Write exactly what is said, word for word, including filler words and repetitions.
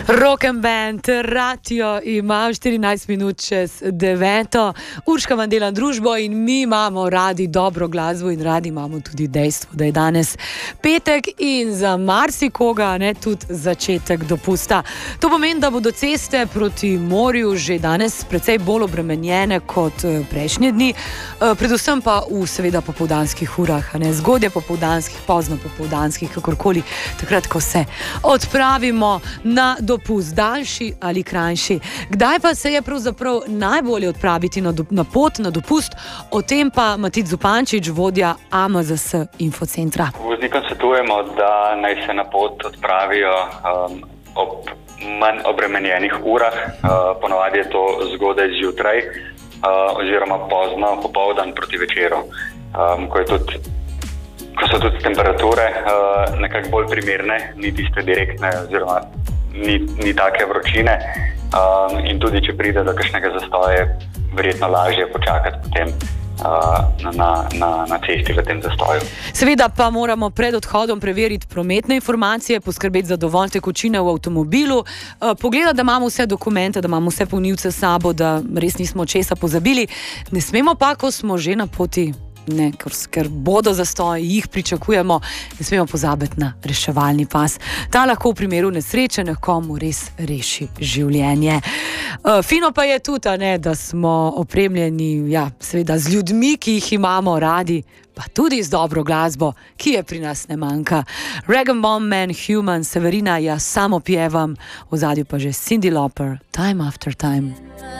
Rock and Band, radio ima štirinajst minut čez deveto. Urška vam dela družbo in mi imamo radi dobro glasbo in radi imamo tudi dejstvo, da je danes petek in za marsikoga ne tudi začetek dopusta. To pomeni, da bodo ceste proti morju že danes precej bolj obremenjene kot prejšnje dni, predvsem pa v seveda popoldanskih urah, ne zgodje popoldanskih, pozno popoldanskih, kakorkoli, takrat, ko se odpravimo na dopust, daljši ali krajši. Kdaj pa se je pravzaprav najbolje odpraviti na, do, na pot, na dopust? O tem pa Matic Zupančič, vodja A M Z S Infocentra. Voznikom svetujemo, da naj se na pot odpravijo um, ob manj obremenjenih urah, uh, ponavadi je to zgodaj zjutraj uh, oziroma pozno popoldan proti večeru, um, ko je tudi ko so tudi temperature uh, nekako bolj primerne, ni tiste direktne oziroma ni, ni take vročine um, in tudi če pride do kakšnega zastoja, je verjetno lažje počakati potem uh, na, na, na cesti v tem zastoju. Seveda pa moramo pred odhodom preveriti prometne informacije, poskrbeti za dovolj tekočine v avtomobilu, uh, pogledati, da imamo vse dokumente, da imamo vse polnilce s sabo, da res nismo česa pozabili. Ne smemo pa, ko smo že na poti, Ne, ker, ker bodo zastoji, jih pričakujemo, ne smemo pozabiti na reševalni pas. Ta lahko v primeru nesreče nekomu res reši življenje. Uh, fino pa je tudi, ne, da smo opremljeni ja, seveda z ljudmi, ki jih imamo radi, pa tudi z dobro glasbo, ki je pri nas ne manjka. Rag and Bone Man, Human, Severina, jaz samo pjevam, v ozadju pa že Cyndi Lauper, Time After Time.